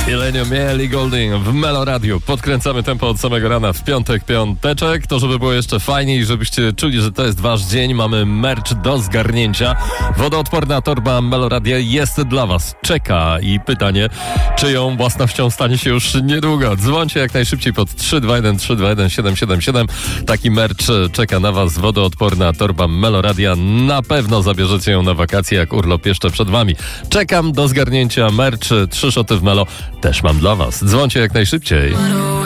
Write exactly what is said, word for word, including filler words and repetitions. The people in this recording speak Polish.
Millennium, Ellie Goulding w Melo Radio. Podkręcamy tempo od samego rana w piątek, piąteczek. To żeby było jeszcze fajniej, żebyście czuli, że to jest wasz dzień. Mamy merch do zgarnięcia. Wodoodporna torba Melo Radia jest dla was. Czeka i pytanie, czy ją własnością stanie się już niedługo. Dzwońcie jak najszybciej pod trzy dwa jeden trzy dwa jeden siedem siedem siedem. Taki merch czeka na was. Wodoodporna torba Melo Radia. Na pewno zabierzecie ją na wakacje, jak urlop jeszcze przed wami. Czekam do zgarnięcia merch. Trzy szoty w Melo też mam dla was. Dzwońcie jak najszybciej.